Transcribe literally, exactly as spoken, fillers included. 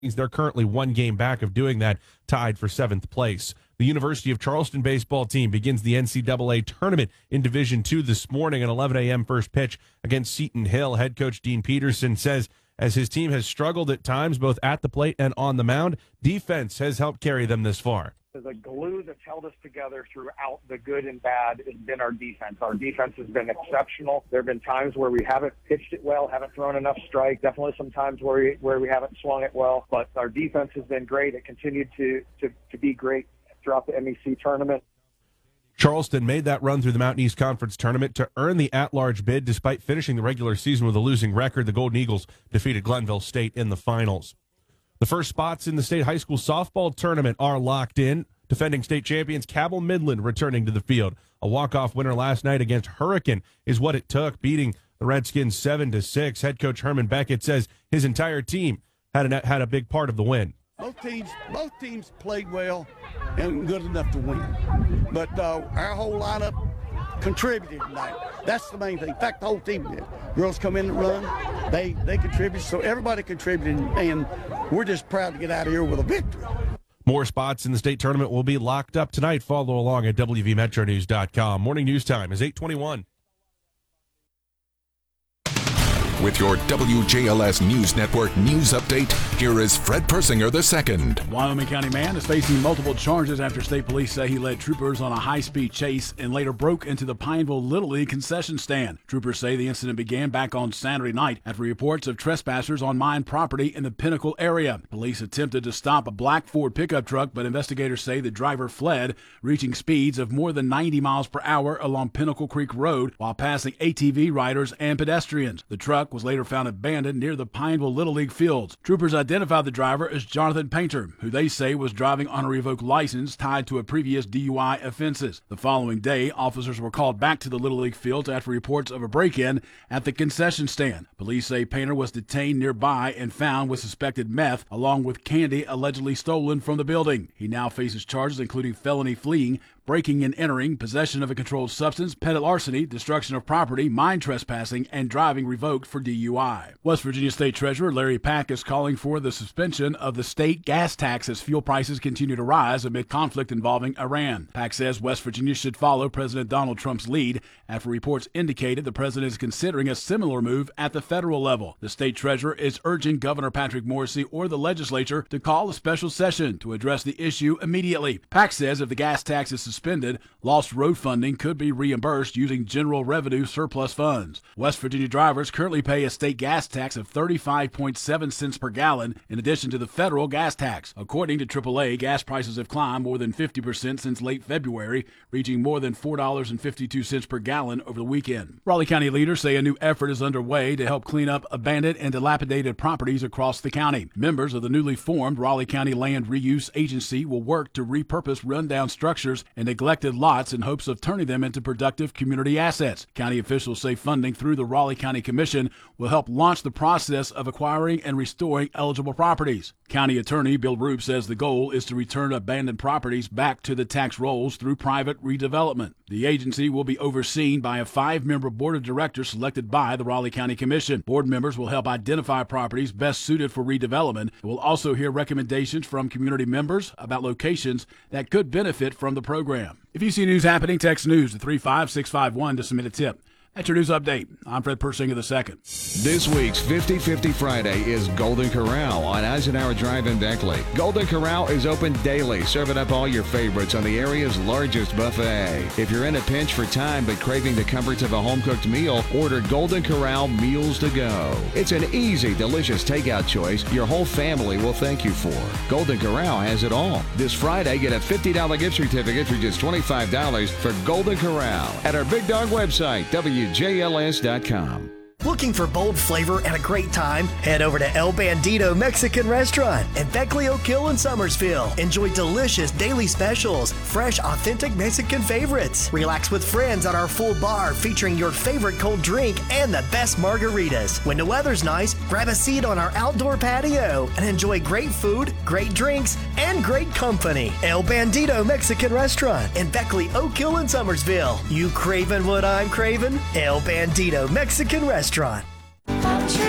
They're currently one game back of doing that, tied for seventh place. The University of Charleston baseball team begins the N C double A tournament in Division two this morning at eleven a.m. first pitch against Seton Hill. Head coach Dean Peterson says as his team has struggled at times both at the plate and on the mound, defense has helped carry them this far. The glue that's held us together throughout the good and bad has been our defense. Our defense has been exceptional. There have been times where we haven't pitched it well, haven't thrown enough strike. Definitely some times where we, where we haven't swung it well. But our defense has been great. It continued to, to, to be great throughout the M E C tournament. Charleston made that run through the Mountain East Conference tournament to earn the at-large bid. Despite finishing the regular season with a losing record, the Golden Eagles defeated Glenville State in the finals. The first spots in the state high school softball tournament are locked in. Defending state champions Cabell Midland returning to the field. A walk-off winner last night against Hurricane is what it took, beating the Redskins seven to six. Head coach Herman Beckett says his entire team had a, had a big part of the win. Both teams, both teams played well and good enough to win. But uh, our whole lineup contributed tonight. That's the main thing. In fact, the whole team did. Girls come in and run. They they contributed. So everybody contributed, and we're just proud to get out of here with a victory. More spots in the state tournament will be locked up tonight. Follow along at W V Metro News dot com. Morning news time is eight twenty-one. With your W J L S News Network news update, here is Fred Persinger the second. Wyoming County man is facing multiple charges after state police say he led troopers on a high-speed chase and later broke into the Pineville Little League concession stand. Troopers say the incident began back on Saturday night after reports of trespassers on mine property in the Pinnacle area. Police attempted to stop a black Ford pickup truck, but investigators say the driver fled, reaching speeds of more than ninety miles per hour along Pinnacle Creek Road while passing A T V riders and pedestrians. The truck was later found abandoned near the Pineville Little League fields. Troopers identified the driver as Jonathan Painter, who they say was driving on a revoked license tied to a previous D U I offenses. The following day, officers were called back to the Little League fields after reports of a break-in at the concession stand. Police say Painter was detained nearby and found with suspected meth, along with candy allegedly stolen from the building. He now faces charges including felony fleeing, breaking and entering, possession of a controlled substance, petty larceny, destruction of property, mine trespassing, and driving revoked for D U I. West Virginia State Treasurer Larry Pack is calling for the suspension of the state gas tax as fuel prices continue to rise amid conflict involving Iran. Pack says West Virginia should follow President Donald Trump's lead after reports indicated the president is considering a similar move at the federal level. The state treasurer is urging Governor Patrick Morrisey or the legislature to call a special session to address the issue immediately. Pack says if the gas tax is suspended, lost road funding could be reimbursed using general revenue surplus funds. West Virginia drivers currently pay a state gas tax of thirty-five point seven cents per gallon in addition to the federal gas tax. According to triple A, gas prices have climbed more than fifty percent since late February, reaching more than four dollars and fifty-two cents per gallon over the weekend. Raleigh County leaders say a new effort is underway to help clean up abandoned and dilapidated properties across the county. Members of the newly formed Raleigh County Land Reuse Agency will work to repurpose rundown structures and neglected lots in hopes of turning them into productive community assets. County officials say funding through the Raleigh County Commission will help launch the process of acquiring and restoring eligible properties. County Attorney Bill Roop says the goal is to return abandoned properties back to the tax rolls through private redevelopment. The agency will be overseen by a five-member board of directors selected by the Raleigh County Commission. Board members will help identify properties best suited for redevelopment. They will also hear recommendations from community members about locations that could benefit from the program. If you see news happening, text news to three five six five one to submit a tip. That's your news update. I'm Fred Persinger the second. This week's fifty fifty Friday is Golden Corral on Eisenhower Drive in Beckley. Golden Corral is open daily, serving up all your favorites on the area's largest buffet. If you're in a pinch for time but craving the comforts of a home-cooked meal, order Golden Corral Meals to Go. It's an easy, delicious takeout choice your whole family will thank you for. Golden Corral has it all. This Friday, get a fifty dollars gift certificate for just twenty-five dollars for Golden Corral at our Big Dog website, W J L S dot com. Looking for bold flavor and a great time? Head over to El Bandito Mexican Restaurant in Beckley, Oak Hill, and Summersville. Enjoy delicious daily specials, fresh, authentic Mexican favorites. Relax with friends at our full bar featuring your favorite cold drink and the best margaritas. When the weather's nice, grab a seat on our outdoor patio and enjoy great food, great drinks, and great company. El Bandito Mexican Restaurant in Beckley, Oak Hill, and Summersville. You craving what I'm craving? El Bandito Mexican Restaurant.